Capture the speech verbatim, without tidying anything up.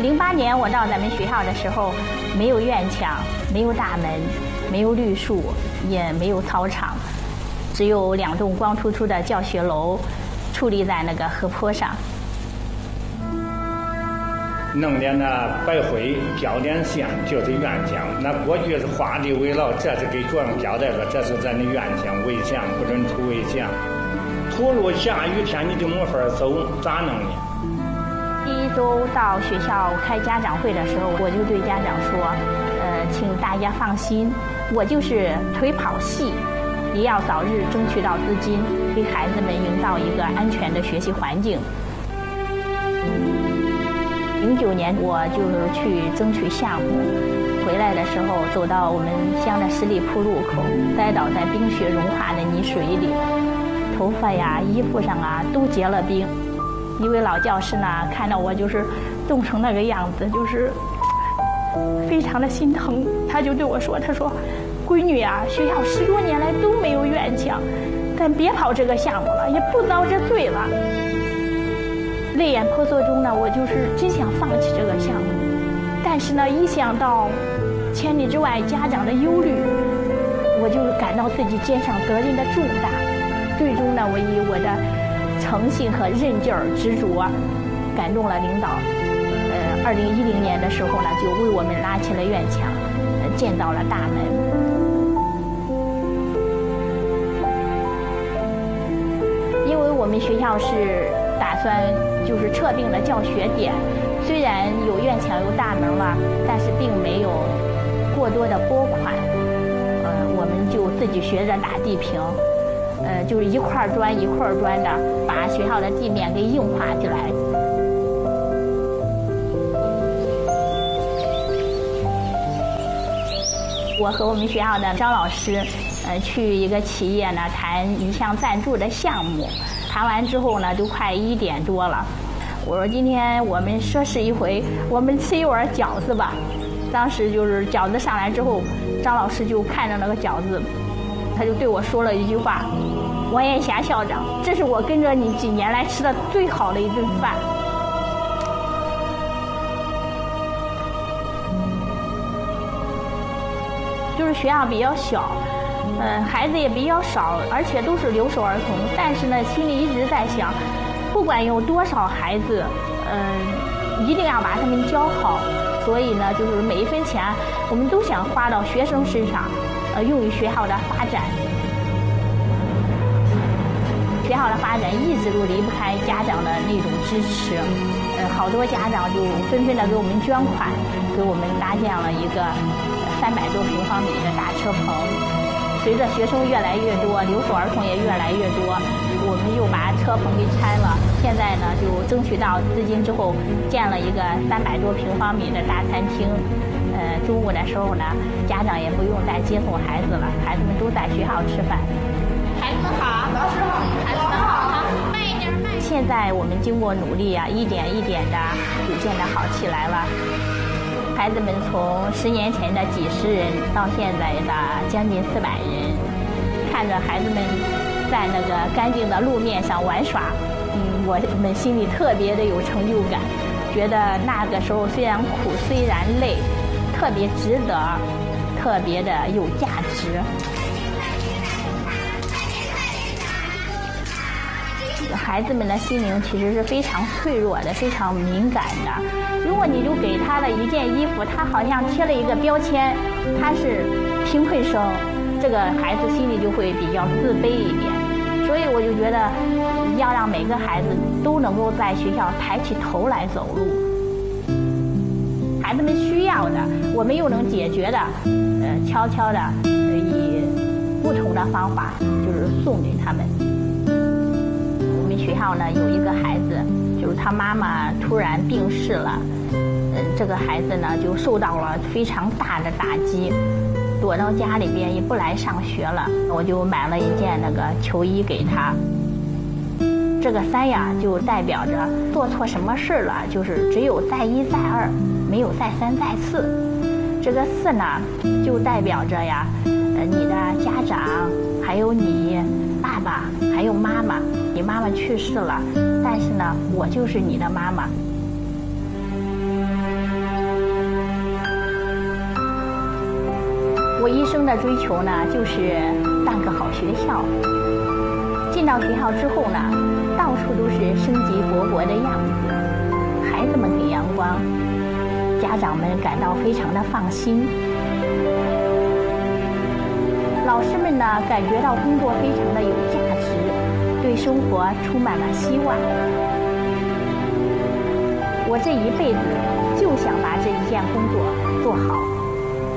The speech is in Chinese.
零八年我到咱们学校的时候，没有院墙，没有大门，没有绿树，也没有操场，只有两栋光秃秃的教学楼矗立在那个河坡上。 弄点那白灰标点线就是院墙，那过去是画地为牢，这是给学生交代说，这是咱的院墙围墙，不准涂围墙。土路下雨天你就没法走，咋弄呢？ 第一周到学校开家长会的时候，我就对家长说，呃，请大家放心，我就是腿跑系，也要早日争取到资金，给孩子们营造一个安全的学习环境。零九年我就是去争取项目，回来的时候走到我们乡的十里铺路口，栽倒在冰雪融化的泥水里，头发呀、衣服上啊都结了冰。一位老教师呢，看到我就是冻成那个样子，就是非常的心疼。他就对我说：“他说，闺女啊，学校十多年来都没有院墙，咱别跑这个项目了，也不遭这罪了。”泪眼婆娑中呢，我就是真想放弃这个项目，但是呢，一想到千里之外家长的忧虑，我就感到自己肩上责任的重大。最终呢，我以我的诚信和韧劲儿、执着，感动了领导。呃，二零一零年的时候呢，就为我们拉起了院墙，呃，建造了大门。因为我们学校是打算就是撤并了教学点，虽然有院墙有大门了，但是并没有过多的拨款。呃，我们就自己学着打地坪。呃，就是一块砖一块砖的把学校的地面给硬化起来。我和我们学校的张老师，呃，去一个企业呢谈一项赞助的项目，谈完之后呢，就快一点多了。我说今天我们奢侈一回，我们吃一碗饺子吧。当时就是饺子上来之后，张老师就看着那个饺子，他就对我说了一句话：“王艳霞校长，这是我跟着你几年来吃的最好的一顿饭。”就是学校比较小，嗯、呃，孩子也比较少，而且都是留守儿童。但是呢，心里一直在想，不管有多少孩子，嗯、呃，一定要把他们教好。所以呢，就是每一分钱，我们都想花到学生身上，呃，用于学校的发展。学校的发展一直都离不开家长的那种支持，呃，好多家长就纷纷的给我们捐款，给我们搭建了一个三百多平方米的大车棚。随着学生越来越多，留守儿童也越来越多，我们又把车棚给拆了。现在呢，就争取到资金之后，建了一个三百多平方米的大餐厅。呃，中午的时候呢，家长也不用再接送孩子了，孩子们都在学校吃饭。 孩子们好，老师好，孩子们好，慢一点，慢一点。 现在我们经过努力啊，一点一点的逐渐的好起来了。孩子们从十年前的几十人到现在的将近四百人，看着孩子们在那个干净的路面上玩耍，嗯，我们心里特别的有成就感，觉得那个时候虽然苦，虽然累，特别值得，特别的有价值。孩子们的心灵其实是非常脆弱的，非常敏感的。如果你就给他的一件衣服，他好像贴了一个标签，他是贫困生，这个孩子心里就会比较自卑一点。所以我就觉得，要让每个孩子都能够在学校抬起头来走路。孩子们需要的，我们又能解决的，呃，悄悄的以不同的方法，就是送给他们。学校呢有一个孩子，就是他妈妈突然病逝了，嗯，这个孩子呢就受到了非常大的打击，躲到家里边也不来上学了。我就买了一件那个球衣给他。这个三呀，就代表着做错什么事了，就是只有再一再二，没有再三再四。这个四呢，就代表着呀，呃，你的家长，还有你爸爸，还有妈妈。你妈妈去世了，但是呢，我就是你的妈妈。 我一生的追求呢，就是当个好学校。进到学校之后呢，到处都是生机勃勃的样子，孩子们很阳光，家长们感到非常的放心。老师们呢，感觉到工作非常的有价值，对生活充满了希望。我这一辈子就想把这一件工作做好。